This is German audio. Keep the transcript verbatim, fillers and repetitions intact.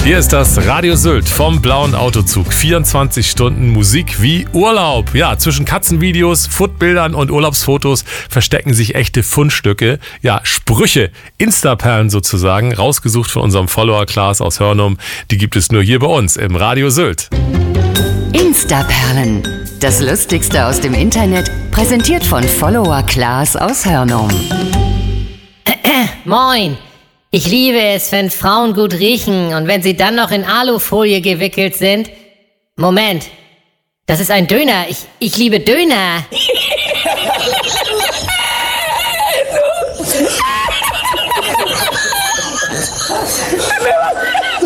Hier ist das Radio Sylt vom Blauen Autozug. vierundzwanzig Stunden Musik wie Urlaub. Ja, zwischen Katzenvideos, Foodbildern und Urlaubsfotos verstecken sich echte Fundstücke. Ja, Sprüche, Instaperlen sozusagen, rausgesucht von unserem Follower Klaas aus Hörnum. Die gibt es nur hier bei uns im Radio Sylt. Instaperlen. Das Lustigste aus dem Internet, präsentiert von Follower Klaas aus Hörnum. Moin! Ich liebe es, wenn Frauen gut riechen und wenn sie dann noch in Alufolie gewickelt sind. Moment, das ist ein Döner. Ich, ich liebe Döner.